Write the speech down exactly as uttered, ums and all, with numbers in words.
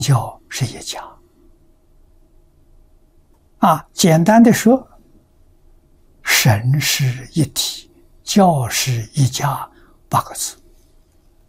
教是一家。啊，简单的说，神是一体，教是一家，八个字。